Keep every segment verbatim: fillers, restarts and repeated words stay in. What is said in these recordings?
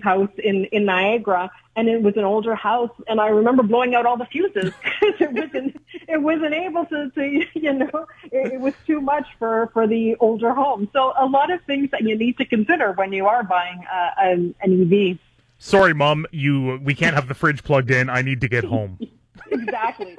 house in, in Niagara, and it was an older house, and I remember blowing out all the fuses because it wasn't, it wasn't able to, to you know, it, it was too much for, for the older home. So a lot of things that you need to consider when you are buying uh, an, an E V. Sorry, Mom, you we can't have the fridge plugged in. I need to get home. Exactly.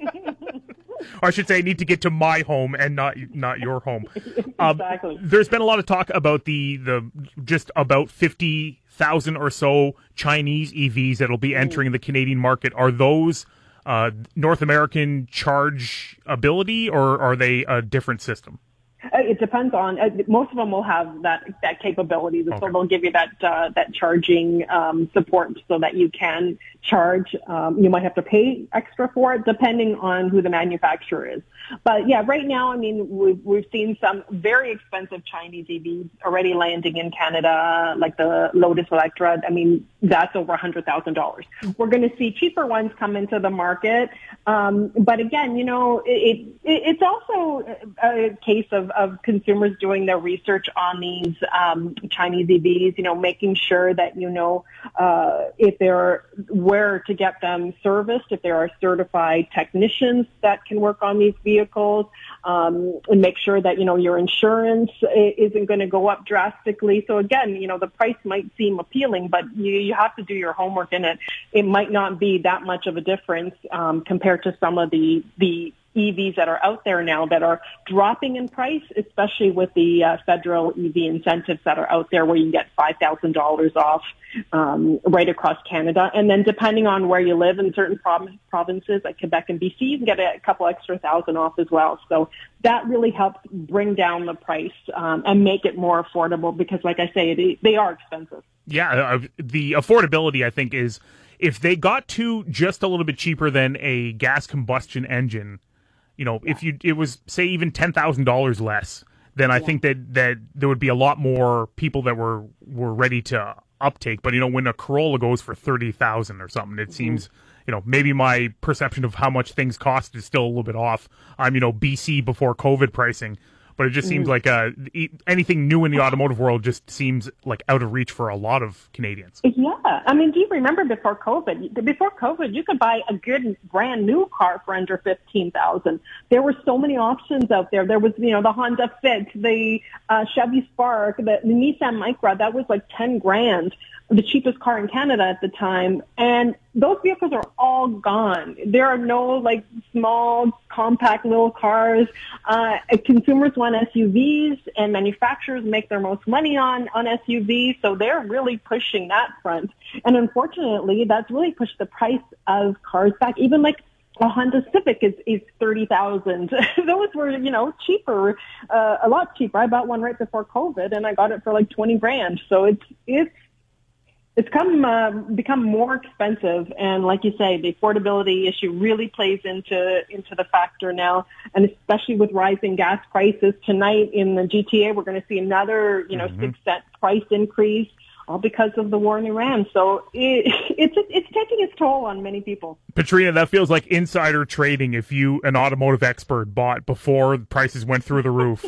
Or I should say, I need to get to my home and not not your home. Exactly. Um, there's been a lot of talk about the, the just about fifty thousand or so Chinese E Vs that'll be entering the Canadian market. Are those uh, North American chargeability, or are they a different system? It depends on, uh, most of them will have that, that capability. So Okay. they'll give you that, uh, that charging, um, support so that you can charge. Um, you might have to pay extra for it depending on who the manufacturer is. But yeah, right now, I mean, we've, we've seen some very expensive Chinese E Vs already landing in Canada, like the Lotus Electra. I mean, that's over one hundred thousand dollars. We're going to see cheaper ones come into the market. Um, but again, you know, it, it, it's also a case of, of consumers doing their research on these um, Chinese E Vs, you know, making sure that, you know, uh, if they're, where to get them serviced, if there are certified technicians that can work on these vehicles, um, and make sure that, you know, your insurance isn't going to go up drastically. So again, you know, the price might seem appealing, but you, you have to do your homework in it. It might not be that much of a difference um, compared to some of the, the E Vs that are out there now that are dropping in price, especially with the uh, federal E V incentives that are out there where you can get five thousand dollars off um, right across Canada. And then depending on where you live in certain prov- provinces like Quebec and B C, you can get a couple extra thousand off as well. So that really helps bring down the price um, and make it more affordable because, like I say, they, they are expensive. Yeah, uh, the affordability, I think, is if they got to just a little bit cheaper than a gas combustion engine, you know, if you it was, say, even ten thousand dollars less, then I yeah. think that, that there would be a lot more people that were, were ready to uptake. But, you know, when a Corolla goes for thirty thousand dollars or something, it mm-hmm. seems, you know, maybe my perception of how much things cost is still a little bit off. I'm, you know, B C before COVID pricing. But it just seems mm. like uh, anything new in the automotive world just seems like out of reach for a lot of Canadians. Yeah. I mean, do you remember before COVID? Before COVID, you could buy a good brand new car for under fifteen thousand dollars. There were so many options out there. There was, you know, the Honda Fit, the uh, Chevy Spark, the, the Nissan Micra. That was like ten grand, the cheapest car in Canada at the time. And those vehicles are all gone. There are no like small, compact little cars. Uh, consumers want S U Vs and manufacturers make their most money on, on S U Vs. So they're really pushing that front. And unfortunately, that's really pushed the price of cars back. Even like a Honda Civic is, is thirty thousand. Those were, you know, cheaper, uh, a lot cheaper. I bought one right before COVID and I got it for like twenty grand. So it's, it's, It's come uh, become more expensive, and like you say, the affordability issue really plays into into the factor now, and especially with rising gas prices. Tonight in the G T A, we're going to see another, you know, mm-hmm. six cent price increase, all because of the war in Iran. So it, it's it's taking its toll on many people. Patrina, that feels like insider trading. If you, an automotive expert, bought before the prices went through the roof.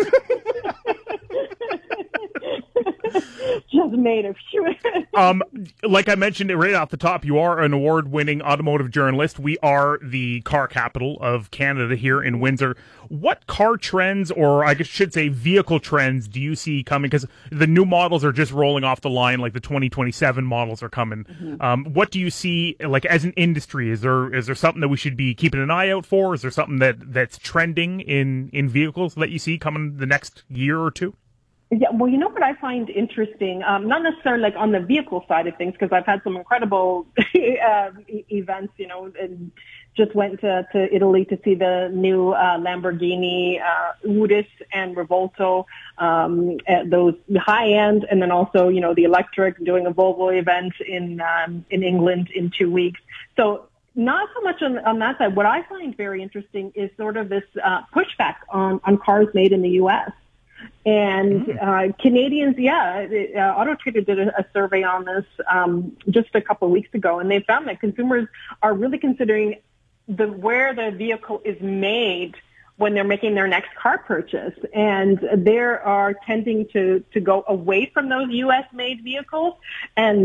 Just made of sure. um, like I mentioned right off the top, you are an award-winning automotive journalist. We are the car capital of Canada here in Windsor. What car trends, or I guess should say vehicle trends, do you see coming? Because the new models are just rolling off the line, like the twenty twenty-seven models are coming. Mm-hmm. Um, what do you see, like as an industry? Is there is there something that we should be keeping an eye out for? Is there something that, that's trending in, in vehicles that you see coming the next year or two? Yeah, well, you know what I find interesting, um, not necessarily like on the vehicle side of things, because I've had some incredible uh, e- events, you know, and just went to, to Italy to see the new uh, Lamborghini uh, Urus and Revolto, um, at those high end, and then also, you know, the electric, doing a Volvo event in um, in England in two weeks. So not so much on, on that side. What I find very interesting is sort of this uh, pushback on, on cars made in the U S And uh, Canadians, yeah, uh, Auto Trader did a, a survey on this um, just a couple of weeks ago, and they found that consumers are really considering the where the vehicle is made when they're making their next car purchase, and they are tending to to go away from those U S made vehicles and